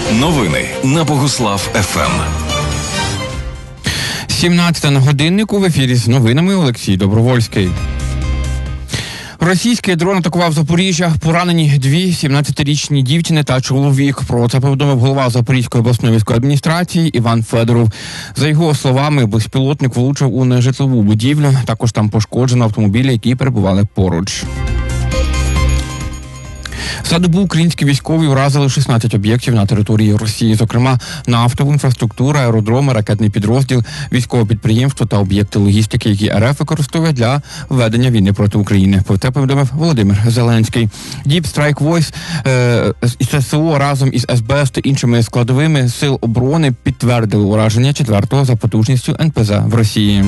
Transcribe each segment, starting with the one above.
Новини на Богуслав ФМ. 17 на годиннику, в ефірі з новинами Олексій Добровольський. Російський дрон атакував Запоріжжя. Поранені 2 17-річні дівчини та чоловік. Про це повідомив голова Запорізької обласної військової адміністрації Іван Федоров. За його словами, безпілотник влучив у нежитлову будівлю. Також там пошкоджено автомобілі, які перебували поруч. За добу українські військові уразили 16 об'єктів на території Росії, зокрема нафтову інфраструктуру, аеродроми, ракетний підрозділ, військове підприємство та об'єкти логістики, які РФ використовує для ведення війни проти України. Про це повідомив Володимир Зеленський. Deep Strike Voice із ССО разом із СБС та іншими складовими сил оборони підтвердили ураження 4-го за потужністю НПЗ в Росії.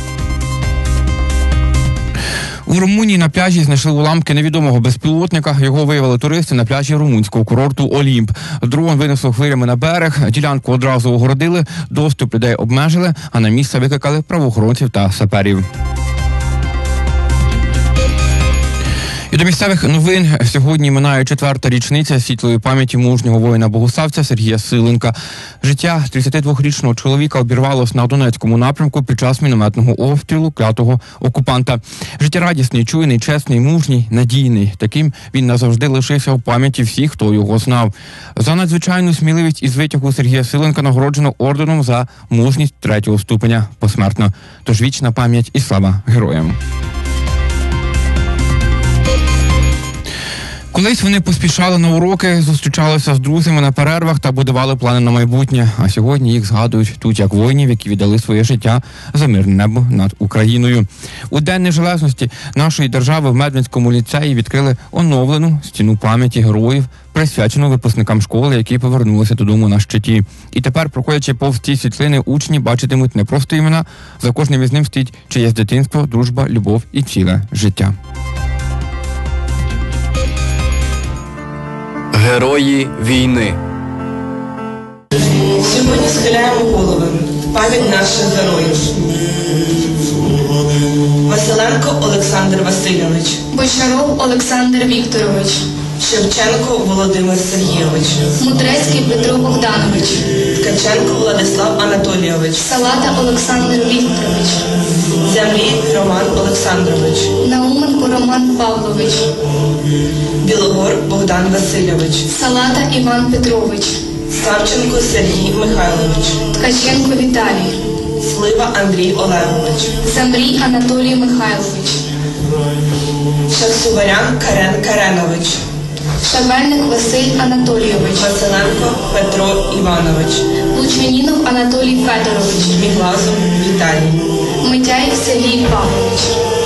У Румунії на пляжі знайшли уламки невідомого безпілотника. Його виявили туристи на пляжі румунського курорту Олімп. Дрон винесло хвилями на берег, ділянку одразу огородили, доступ людей обмежили, а на місце викликали правоохоронців та саперів. І до місцевих новин. Сьогодні минає 4-та річниця світлої пам'яті мужнього воїна-богуславця Сергія Силенка. Життя 32-річного чоловіка обірвалось на Донецькому напрямку під час мінометного обстрілу клятого окупанта. Життєрадісний, чуйний, чесний, мужній, надійний. Таким він назавжди лишився у пам'яті всіх, хто його знав. За надзвичайну сміливість із витягу Сергія Силенка нагороджено орденом за мужність 3-го ступеня посмертно. Тож вічна пам'ять і слава героям. Колись вони поспішали на уроки, зустрічалися з друзями на перервах та будували плани на майбутнє. А сьогодні їх згадують тут як воїнів, які віддали своє життя за мирне небо над Україною. У День Незалежності нашої держави в Медвинському ліцеї відкрили оновлену стіну пам'яті героїв, присвячену випускникам школи, які повернулися додому на щиті. І тепер, проходячи повз ці світлини, учні бачитимуть не просто імена, за кожним із ним стоїть чиєсь дитинство, дружба, любов і ціле життя. Герої війни. Сьогодні схиляємо голови в пам'ять наших героїв. Василенко Олександр Васильович. Бочаров Олександр Вікторович. Шевченко Володимир Сергійович. Мудрецький Петро Богданович. Ткаченко Владислав Анатолійович. Салата Олександр Вікторович. Землі Роман Олександрович. Науменко Роман Павлович. Білогор Богдан Васильович. Салата Іван Петрович. Савченко Сергій Михайлович. Ткаченко Віталій. Слива Андрій Олегович. Замрій Анатолій Михайлович. Шахсуварян Карен Каренович. Шабельник Василь Анатолійович. Василенко Петро Іванович. Лучмянінов Анатолій Федорович. Міглазов Віталій. Митяєв Сергій Павлович.